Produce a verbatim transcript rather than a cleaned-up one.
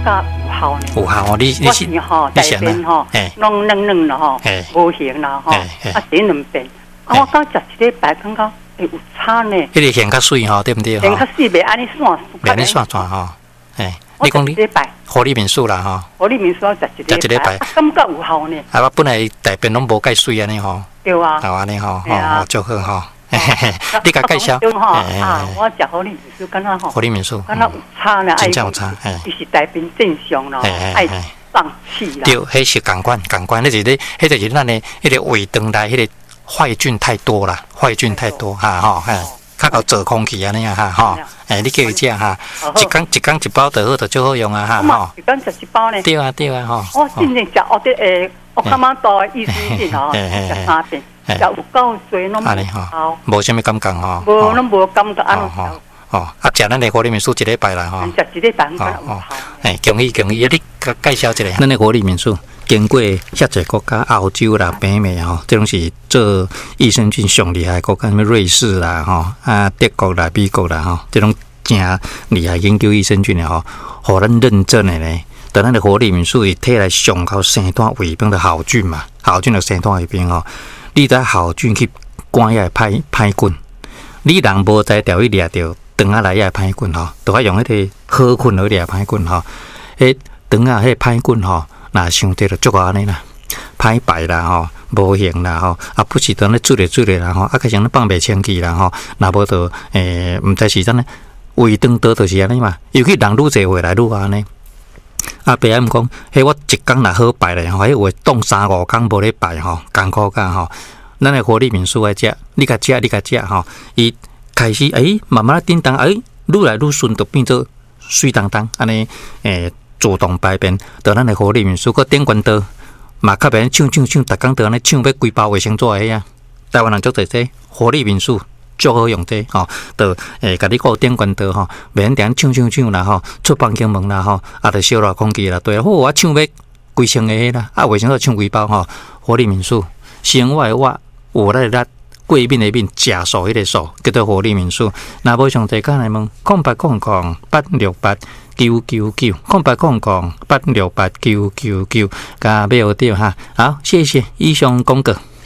觉有效呢。 有效哦，你你是你吼大便吼，弄嫩嫩了吼，无形啦吼，啊洗两遍。啊，我刚食一礼拜，感觉会有差呢。 迄个形较水吼，对不对？ 形较水，袂安尼散， 袂安尼散散吼。哎，你讲你活力民宿啦吼， 活力民宿我食一礼拜，感觉有效呢。 啊，我本来大便拢无介水安尼吼。 对啊。 好安尼吼，吼就好吼。你甲介绍？ 啊，我食活力民宿，敢若吼。 活力民宿。 敢若有差呢， 真正有差。 伊是大便正常咯，爱放气啦。 对，迄是感官，感官，迄是咧，迄就是咱的迄个胃肠内迄个。坏菌太多了，坏菌太多哈吼，嘿，较够做空气安尼啊哈吼，哎，你叫伊食哈，一缸一缸一包就好，就最好用啊哈吼。 一缸食一包呢？ 对啊对啊吼。 我真正食学的诶，我感觉到益生菌吼，食三遍，食有够多拢好， 无啥物感觉吼。 无拢无感觉安尼。 哦，啊，食咱的活力民宿一礼拜啦吼。 食一礼拜应该有效。 哎，恭喜恭喜，你介绍一下咱的活力民宿。经过遐侪国家，澳洲啦、北美吼，这种是做益生菌上厉害国家，什么瑞士啦、吼啊德国啦、美国啦吼，这种真厉害研究益生菌的吼，互咱认证的呢。在咱的活力民宿伊摕来上靠生态胃病的好菌嘛，好菌的生态胃病吼，你在好菌去赶遐歹歹菌，你人无在调去掠着肠仔内遐歹菌吼，都要用迄个好菌去掠歹菌吼，迄肠仔迄歹菌吼。那伤低就足安尼啦，歹排啦吼，无形啦吼，啊不是当咧煮咧煮咧啦吼，啊加上咧放袂清气啦吼，若无就诶，毋知是怎咧胃肠道就是安尼嘛，尤其人愈侪回来愈安尼。啊，别人讲，迄我一工若好排咧吼，迄话冻三五工无咧排吼，艰苦甲吼。咱诶活力民宿来食，你甲食，你甲食吼，伊开始诶，慢慢叮当诶，愈来愈顺，就变做水当当安尼诶。自动排便，到咱的活力民宿个顶关刀，嘛较别抢抢抢，逐工到安尼抢要规包卫生纸个啊！台湾人足侪这活力民宿足好用这吼，到诶，甲你个顶关刀吼，免定抢抢抢啦吼，出房间门啦吼，啊，着烧热空气啦，对啊，好我抢要规身个迄啦，啊，卫生纸抢规包吼，活力民宿生活我有咧力。贵面的面，假数迄个数叫做活力民宿。若无上侪讲来问，空八空空八六八九九九，空八空空八六八九九九，加买有掉哈。好，谢谢以上广告。